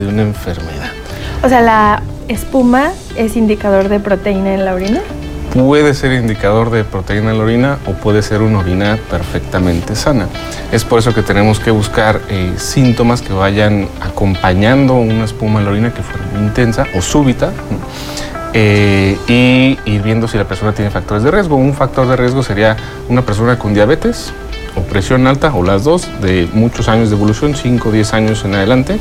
de una enfermedad. O sea, ¿la espuma es indicador de proteína en la orina? Puede ser indicador de proteína en la orina o puede ser una orina perfectamente sana. Es por eso que tenemos que buscar síntomas que vayan acompañando una espuma en la orina que fuera muy intensa o súbita, y ir viendo si la persona tiene factores de riesgo. Un factor de riesgo sería una persona con diabetes o presión alta, o las dos, de muchos años de evolución, 5 o 10 años en adelante,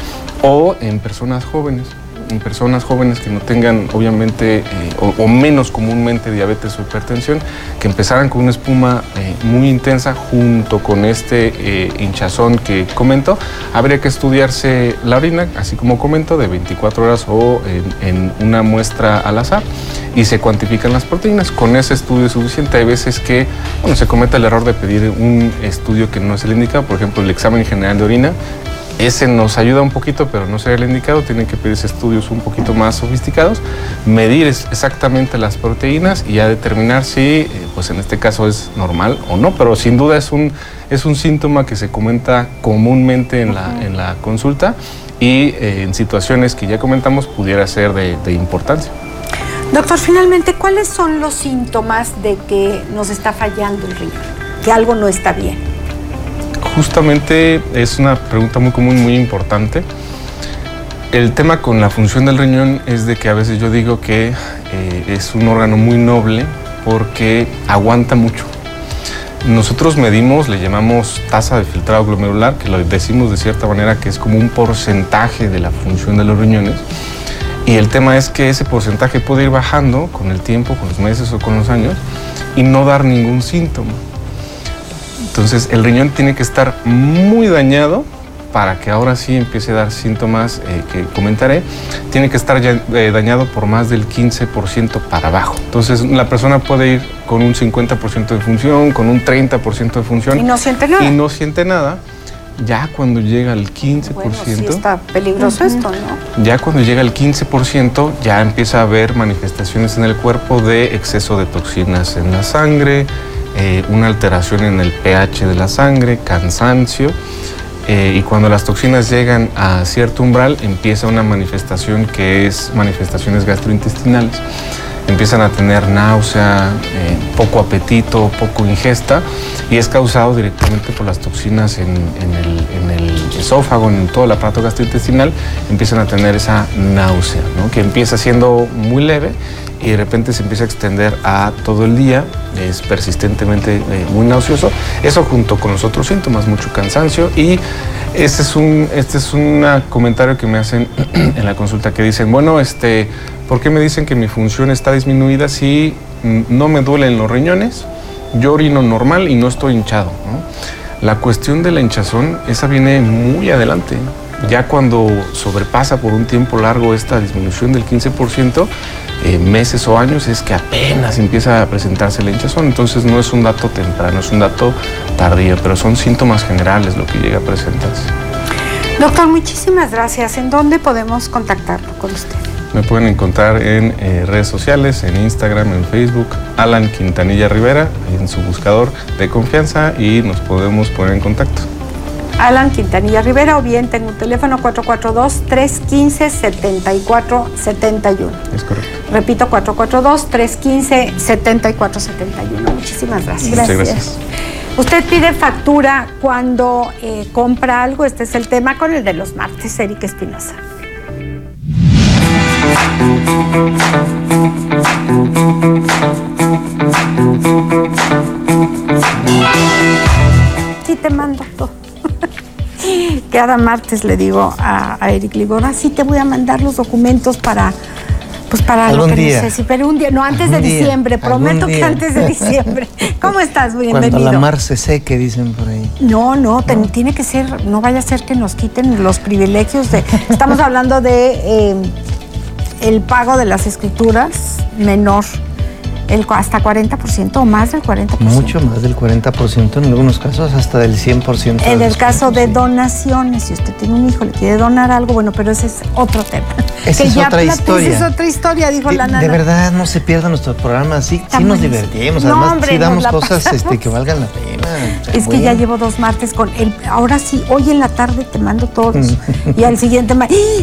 o en personas jóvenes. En personas jóvenes que no tengan, obviamente, o menos comúnmente diabetes o hipertensión, que empezaran con una espuma muy intensa junto con este hinchazón que comento. Habría que estudiarse la orina, así como comento, de 24 horas o en una muestra al azar, y se cuantifican las proteínas. Con ese estudio es suficiente. Hay veces que, se comete el error de pedir un estudio que no es el indicado, por ejemplo, el examen general de orina. Ese nos ayuda un poquito, pero no sería el indicado. Tienen que pedirse estudios un poquito más sofisticados, medir exactamente las proteínas y ya determinar si, pues en este caso es normal o no, pero sin duda es un síntoma que se comenta comúnmente en la consulta, y en situaciones que ya comentamos pudiera ser de importancia. Doctor, finalmente, ¿cuáles son los síntomas de que nos está fallando el riñón, que algo no está bien? Justamente es una pregunta muy común, muy importante. El tema con la función del riñón es de que a veces yo digo que es un órgano muy noble porque aguanta mucho. Nosotros medimos, le llamamos tasa de filtrado glomerular, que lo decimos de cierta manera que es como un porcentaje de la función de los riñones. Y el tema es que ese porcentaje puede ir bajando con el tiempo, con los meses o con los años, y no dar ningún síntoma. Entonces, el riñón tiene que estar muy dañado para que ahora sí empiece a dar síntomas que comentaré. Tiene que estar dañado por más del 15% para abajo. Entonces, la persona puede ir con un 50% de función, con un 30% de función. Y no siente nada. Y no siente nada. Ya cuando llega al 15%... Bueno, sí está peligroso esto, ¿no? Ya cuando llega al 15%, ya empieza a haber manifestaciones en el cuerpo de exceso de toxinas en la sangre, una alteración en el pH de la sangre, cansancio, y cuando las toxinas llegan a cierto umbral empieza una manifestación que es manifestaciones gastrointestinales. Empiezan a tener náusea, poco apetito, poco ingesta, y es causado directamente por las toxinas en el esófago, en todo el aparato gastrointestinal. Empiezan a tener esa náusea, ¿no? Que empieza siendo muy leve y de repente se empieza a extender a todo el día, es persistentemente muy nauseoso. Eso junto con los otros síntomas, mucho cansancio, y este es un comentario que me hacen en la consulta que dicen, bueno, ¿por qué me dicen que mi función está disminuida si no me duelen los riñones? Yo orino normal y no estoy hinchado, ¿no? La cuestión de la hinchazón, esa viene muy adelante. Ya cuando sobrepasa por un tiempo largo esta disminución del 15%, meses o años, es que apenas empieza a presentarse la hinchazón. Entonces no es un dato temprano, es un dato tardío, pero son síntomas generales lo que llega a presentarse. Doctor, muchísimas gracias. ¿En dónde podemos contactarlo con usted? Me pueden encontrar en redes sociales, en Instagram, en Facebook, Alan Quintanilla Rivera, en su buscador de confianza, y nos podemos poner en contacto. Alan Quintanilla Rivera, o bien tengo un teléfono 442-315-7471. Es correcto. Repito, 442-315-7471. Muchísimas gracias. Muchas gracias. Usted pide factura cuando compra algo. Este es el tema con el de los martes. Erika Espinosa. Sí te mando todo. Cada martes le digo a Eric Ligora, sí te voy a mandar los documentos para lo que necesite. Pero un día, no, antes de diciembre, prometo que antes de diciembre. ¿Cómo estás? Bienvenido. Cuando la mar se seque, dicen por ahí. No, tiene que ser, no vaya a ser que nos quiten los privilegios de... Estamos hablando de el pago de las escrituras menor hasta 40% o más del 40%. Mucho más del 40%, en algunos casos hasta del 100%. En el caso de donaciones, si usted tiene un hijo, le quiere donar algo, bueno, pero ese es otro tema. Esa es otra historia. Esa es otra historia, dijo la nana. De verdad, no se pierdan nuestros programas, sí nos divertimos, no, además hombre, sí damos cosas que valgan la pena. O sea, es que ya llevo 2 martes con él. Ahora sí, hoy en la tarde te mando todos y al siguiente